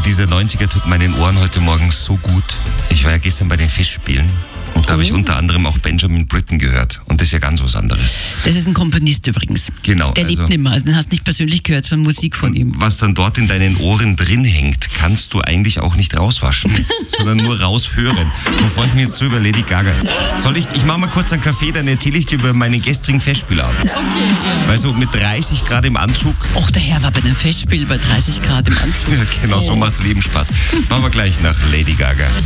dieser 90er tut meinen Ohren heute Morgen so gut. Ich war ja gestern bei den Festspielen und da habe ich unter anderem auch Benjamin Britten gehört. Und das ist ja ganz was anderes. Das ist ein Komponist übrigens. Genau. Der lebt nicht mehr. Also den hast du nicht persönlich gehört, sondern Musik von ihm. Was dann dort in deinen Ohren drin hängt, kannst du eigentlich auch nicht rauswaschen, sondern nur raushören. Dann freue ich mich jetzt so über Lady Gaga. Ich mache mal kurz einen Kaffee, dann erzähle ich dir über meinen gestrigen Festspielabend. Okay. Weil so mit 30 Grad im Anzug. Och, der Herr war bei einem Festspiel bei 30 Grad im Anzug. Ja, genau, so macht's Leben Spaß. Machen wir gleich nach Lady Gaga.